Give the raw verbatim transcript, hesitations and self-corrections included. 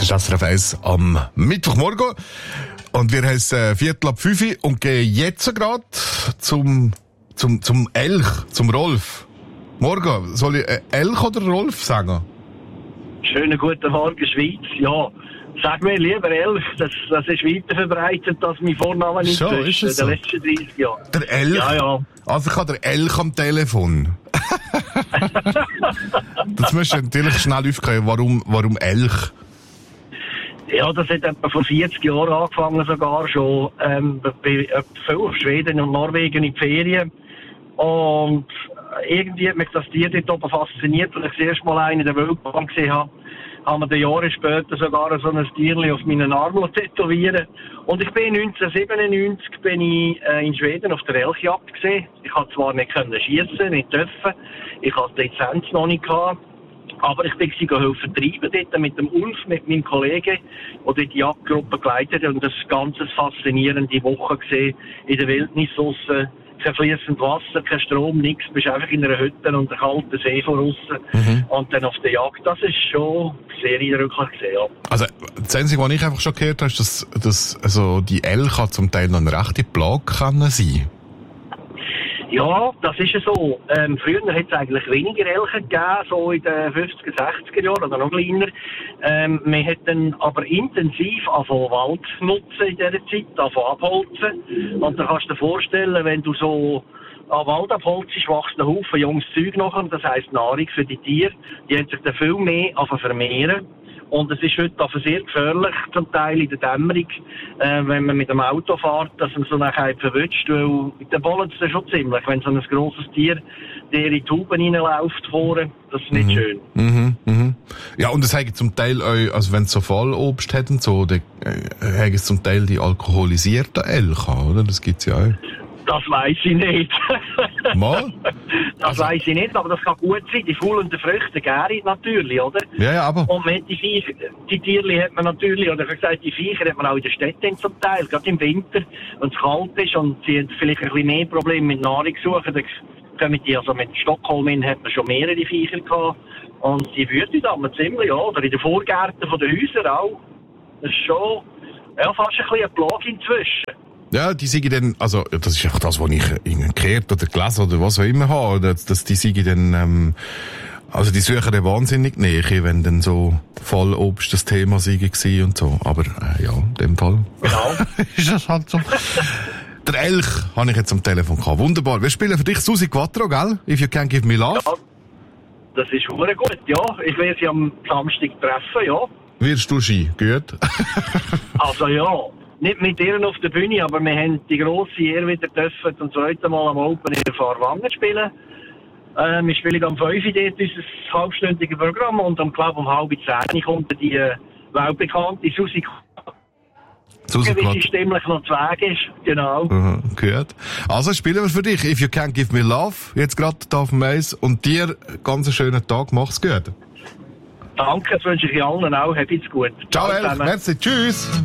Das ist S R F eins am Mittwochmorgen. Und wir haben es äh, Viertel ab fünf und gehen jetzt gerade zum, zum, zum Elch, zum Rolf. Morgen, soll ich äh, Elch oder Rolf sagen? Schönen guten Morgen, Schweiz. Ja, sag mir lieber Elch, das, das ist weiter verbreitet als mein Vorname in so, ist es so? den letzten dreißig Jahren. Der Elch? Ja, ja. Also ich habe den Elch am Telefon. Das musst du natürlich schnell aufklären, warum, warum Elch? Ja, das hat etwa vor vierzig Jahren angefangen sogar schon. Ähm, bei viel auf Schweden und Norwegen in die Ferien. Und irgendwie hat mich das Tier dort oben fasziniert, weil ich das erste Mal einen in der Wildbahn gesehen habe. Haben wir Jahre später sogar so ein Tierchen auf meinen Arm tätowieren. Und ich bin neunzehnhundertsiebenundneunzig bin ich, äh, in Schweden auf der Elchjagd gesehen. Ich konnte zwar nicht können schiessen, nicht dürfen. Ich hatte die Lizenz noch nicht gehabt. Aber ich bin sie helfen treiben dort mit dem Ulf, mit meinem Kollegen, der dort die Jagdgruppe geleitet hat. Und das ganz faszinierende Woche gesehen in der Wildnis draussen. Kein fließend Wasser, kein Strom, nichts. Du bist einfach in einer Hütte und einem kalten See von aussen. Mhm. Und dann auf der Jagd. Das ist schon sehr eindrücklich gesehen, ja. Also, das Einzige, was ich einfach schon gehört habe, ist, dass, dass also die Elche zum Teil noch eine rechte Plage kann sein. Ja, das ist ja so. Ähm, früher hat es eigentlich weniger Elche gegeben, so in den fünfziger, sechziger Jahren oder noch kleiner. Ähm, man hat dann aber intensiv angefangen Wald nutzen in dieser Zeit, angefangen abholzen. Und da kannst du dir vorstellen, wenn du so an Wald abholzt, wächst ein Haufen junges Zeug nachher, das heisst Nahrung für die Tiere. Die haben sich dann viel mehr angefangen vermehren. Und es ist heute auch sehr gefährlich, zum Teil in der Dämmerung, äh, wenn man mit dem Auto fährt, dass man so nachher verwünscht, weil der bollen es schon ziemlich, wenn so ein grosses Tier der in die Tauben reinläuft vorne, das ist nicht mhm. schön. Mhm. Mhm. Ja, und das haben zum Teil auch, also wenn es so Fallobst hat und so, dann äh, haben es zum Teil die alkoholisierten Elche, oder? Das gibt's ja auch. Das weiss ich nicht. Mal? Das also, weiss ich nicht, aber das kann gut sein. Die faulenden Früchte gären natürlich, oder? Ja, ja, aber... Und man hat die Viecher, die Tierli hat man natürlich, oder ich habe gesagt, die Viecher hat man auch in den Städten zum Teil, gerade im Winter, wenn es kalt ist und sie haben vielleicht ein bisschen mehr Probleme mit Nahrungssuche, dann kommen die, also mit Stockholm hin hat man schon mehrere Viecher gehabt. Und die wüten dann ziemlich, ja, oder in den Vorgärten von den Häusern auch. Das ist schon, ja, fast ein bisschen eine Plage inzwischen. Ja, die sagen dann, also, das ist auch das, was ich ihnen gehört oder gelesen oder was auch immer habe, dass, dass die sagen dann, ähm, also die suchen dann wahnsinnig Nähe, wenn dann so Fallobst das Thema sei gewesen und so. Aber, äh, ja, in dem Fall. Genau. Ist das halt so. Der Elch habe ich jetzt am Telefon gehabt. Wunderbar. Wir spielen für dich Susi Quattro, gell? If you can give me love. Ja, das ist verdammt gut, ja. Ich werde sie am Samstag treffen, ja. Wirst du Ski? Gut. Also, ja. Nicht mit ihr auf der Bühne, aber wir haben die grosse Ehre wieder dürfen zum zweiten Mal am Open in der Fahrwangen spielen. Äh, wir spielen am fünf Uhr dort unser halbstündiges Programm und am glaube um halb zehn kommt die äh, weltbekannte Susi Susi Quattro. Wie sie stimmlich noch zu Weg ist, genau. Aha, gehört. Also spielen wir für dich If You Can't Give Me Love, jetzt gerade da auf dem Eis und dir ganz einen schönen Tag, mach's gut. Danke, das wünsche ich allen auch, habt's gut. Ciao, Elch, merci, tschüss.